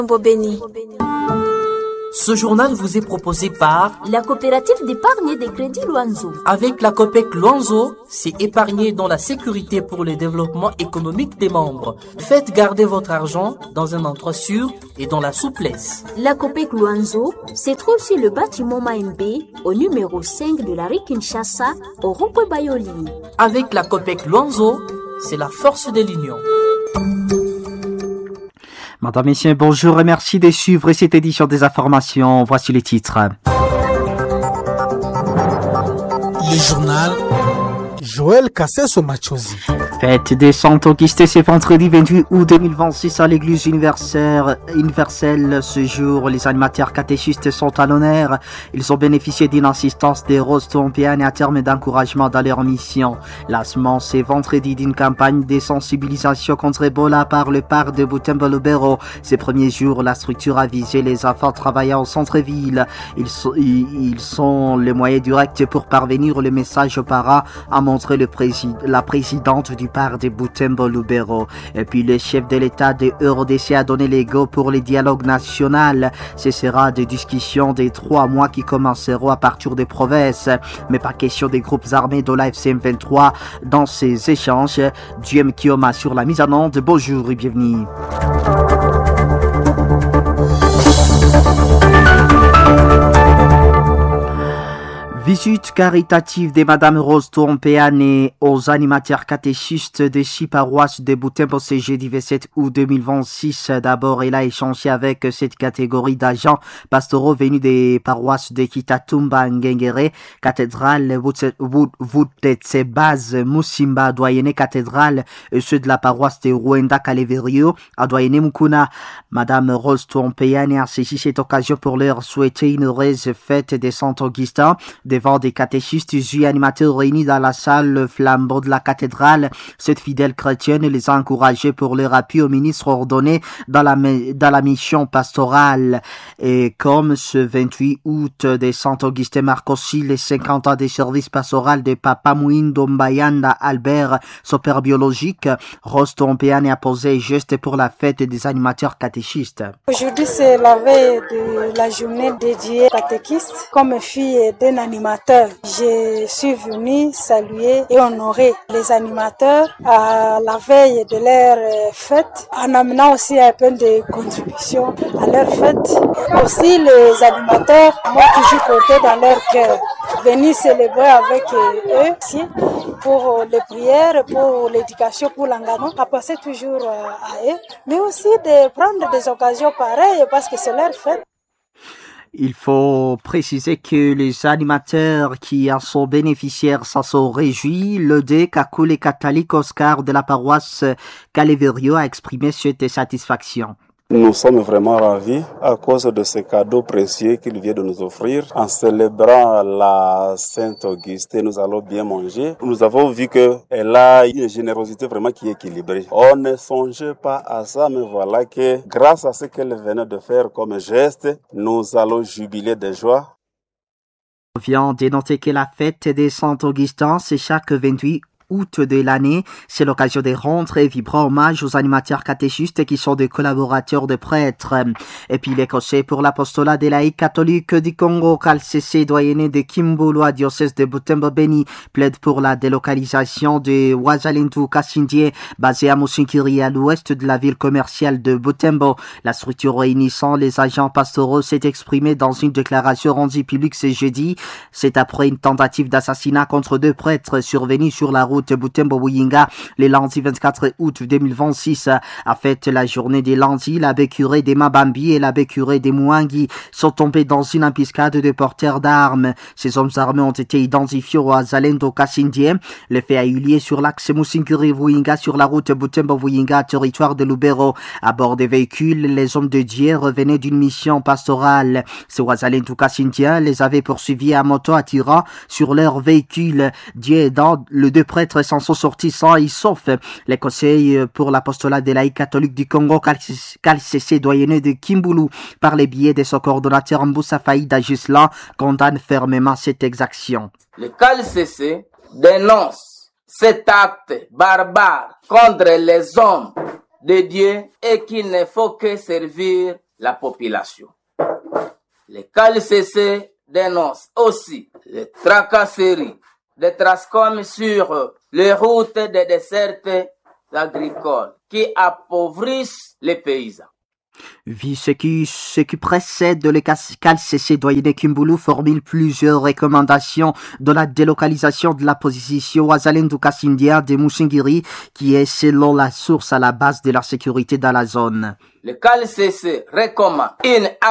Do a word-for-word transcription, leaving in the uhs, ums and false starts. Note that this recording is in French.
Béni. Ce journal vous est proposé par la coopérative d'épargne et de crédit Luanzo. Avec la COPEC Luanzo, c'est épargner dans la sécurité pour le développement économique des membres. Faites garder votre argent dans un endroit sûr et dans la souplesse. La COPEC Luanzo se trouve sur le bâtiment Maembe au numéro cinq de la rue Kinshasa au rond-point Bayoli. Avec la COPEC Luanzo, c'est la force de l'union. Madame, Messieurs, bonjour et merci de suivre cette édition des informations. Voici les titres. Le journal Joël Kasseso Machozi. Fête des Saint-Augustin, c'est vendredi vingt-huit août deux mille vingt-six à l'église universelle. universelle. Ce jour, les animateurs catéchistes sont à l'honneur. Ils ont bénéficié d'une assistance des roses tombéennes et à terme d'encouragement dans leur mission. Lancement, c'est vendredi d'une campagne de sensibilisation contre Ebola par le parc de Butembo Lubero. Ces premiers jours, la structure a visé les enfants travaillant au centre-ville. Ils sont, ils sont le moyen direct pour parvenir le message aux parents, a montré le président, la présidente du part de Butembo Lubero. Et puis le chef de l'État de R D C a donné les go pour les dialogues nationaux. Ce sera des discussions des trois mois qui commenceront à partir des provinces, mais pas question des groupes armés de la F C M vingt-trois dans ces échanges. Diem Kioma sur la mise en onde. Bonjour et bienvenue. Visite caritative de Madame Rose Tompéane aux animateurs catéchistes de six paroisses de Butembo ce jeudi vingt-sept août deux mille vingt-six. D'abord, elle a échangé avec cette catégorie d'agents pastoraux venus des paroisses de Kitatumba, Ngengere, cathédrale, Wutetsebaz, Musimba, doyenné cathédrale, et ceux de la paroisse de Ruenda Kaleverio, à doyenné Mukuna. Madame Rose Tompéane a saisi cette occasion pour leur souhaiter une heureuse fête des Saint-Augustin devant des catéchistes et animateurs réunis dans la salle flambeau de la cathédrale. Cette fidèle chrétienne les a encouragés pour leur appui au ministre ordonné dans la, dans la mission pastorale. Et comme ce vingt-huit août de Saint-Augustin marque aussi les cinquante ans des services pastoral de Papa Mouindo Mbayanda Albert, son père biologique, Rose Tompéane a posé geste pour la fête des animateurs catéchistes. Aujourd'hui, c'est la veille de la journée dédiée catéchistes. Comme fille d'un animateur, je suis venue saluer et honorer les animateurs à la veille de leur fête, en amenant aussi un peu de contribution à leur fête. Aussi, les animateurs m'ont toujours porté dans leur cœur. Venir célébrer avec eux aussi pour les prières, pour l'éducation, pour l'engagement, à passer toujours à eux, mais aussi de prendre des occasions pareilles parce que c'est leur fête. Il faut préciser que les animateurs qui en sont bénéficiaires s'en sont réjouis. Le D. Kakule catholique Oscar de la paroisse Kaleverio a exprimé cette satisfaction. Nous sommes vraiment ravis à cause de ce cadeau précieux qu'il vient de nous offrir. En célébrant la Saint-Augustin, nous allons bien manger. Nous avons vu qu'elle a une générosité vraiment qui est équilibrée. On ne songeait pas à ça, mais voilà que grâce à ce qu'elle venait de faire comme geste, nous allons jubiler de joie. On vient de noter que la fête des Saint-Augustin, c'est chaque vingt-huit août de l'année. C'est l'occasion de rendre et vibrant hommage aux animateurs catéchistes qui sont des collaborateurs de prêtres. Et puis l'écossais pour l'apostolat des laïcs catholiques du Congo, Kalsese, doyenné de Kimbulu, diocèse de Butembo Béni, plaide pour la délocalisation de Wazalintu Kassindie, basé à Musinkiri, à l'ouest de la ville commerciale de Butembo. La structure réunissant les agents pastoraux s'est exprimée dans une déclaration rendue publique ce jeudi. C'est après une tentative d'assassinat contre deux prêtres survenus sur la route Butembo-Buyinga le lundi vingt-quatre août deux mille vingt-six. A fait la journée des lundis, l'abbé curé des Mabambi et l'abbé curé des Mouangi sont tombés dans une embuscade de porteurs d'armes. Ces hommes armés ont été identifiés au Zalendo Kassindie. Le fait a eu lieu sur l'axe Musinkiri-Buyinga sur la route Butembo-Buyinga, territoire de Lubero. À bord des véhicules, les hommes de Dieu revenaient d'une mission pastorale. Ces Zalendo Kassindie les avaient poursuivis à moto attirant sur leur véhicule. Dieu aidant, le deux prêtres s'en sont sortis sans et sauf. Les conseils pour l'apostolat des laïcs catholiques du Congo, Kalsese, doyenné de Kimbulu, par les biais de son coordonnateur Mboussa Faïda Gislan, condamne fermement cette exaction. Le Kalsese dénonce cet acte barbare contre les hommes de Dieu et qu'il ne faut que servir la population. Le C A L C C dénonce aussi les tracasseries des Trascom sur les routes des dessertes agricoles qui appauvrissent les paysans. Vu ce qui, ce qui précède le C A L C C, Doyen Kimbulu formule plusieurs recommandations dans la délocalisation de la position Wazalendo Kassindia de Moussingiri, qui est selon la source à la base de la sécurité dans la zone. Le C A L C C recommande une